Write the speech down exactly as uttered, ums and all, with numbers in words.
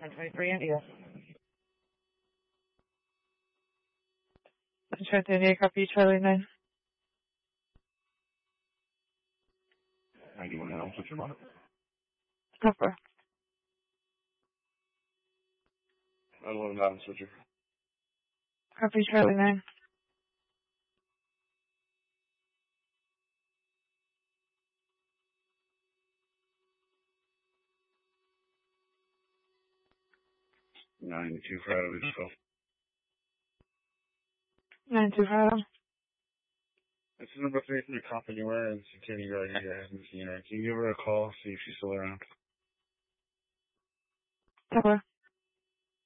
one twenty-three India. Insurance India, copy Charlie nine. ninety-one now, switch your monitor. Copper. eleven now, switcher. Copy Charlie nine. nine two Friday, we just go. nine two five. This is number three from your company. Where and security guard you guys haven't seen her. Can you give her a call, see if she's still around? Copper.